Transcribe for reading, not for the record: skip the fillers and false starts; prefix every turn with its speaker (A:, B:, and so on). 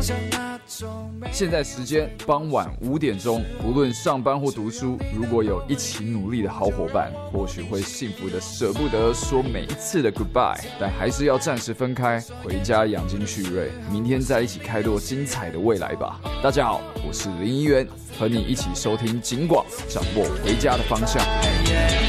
A: 现在时间傍晚5点钟，无论上班或读书，如果有一起努力的好伙伴，或许会幸福的舍不得说每一次的 goodbye， 但还是要暂时分开，回家养精蓄锐，明天再一起开拓精彩的未来吧。大家好，我是林一元，和你一起收听警广，掌握回家的方向。